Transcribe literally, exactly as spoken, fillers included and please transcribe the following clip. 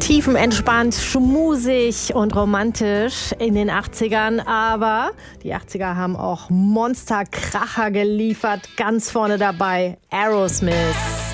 Tiefenentspannt, schmusig und romantisch in den achtzigern. Aber die achtziger haben auch Monsterkracher geliefert. Ganz vorne dabei Aerosmith.